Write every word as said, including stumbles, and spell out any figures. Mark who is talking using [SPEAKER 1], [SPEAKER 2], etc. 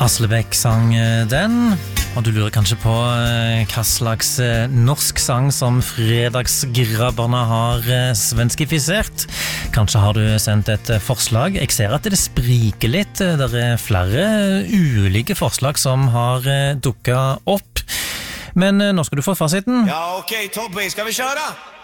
[SPEAKER 1] Haslebæk sang den, og du lurer kanskje på hva slags norsk sang som fredagsgrabberne har svenskifisert. Kanskje har du sendt et forslag. Jeg ser at det spriker litt. Det er flere ulike forslag som har dukket opp. Men nå skal du få fasiten.
[SPEAKER 2] Ja, okej, Tobbe, ska vi köra?